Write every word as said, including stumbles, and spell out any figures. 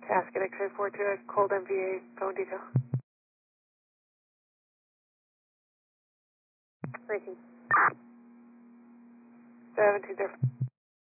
Casket X-ray four two, cold M V A, phone detail. Reaching. seven two zero.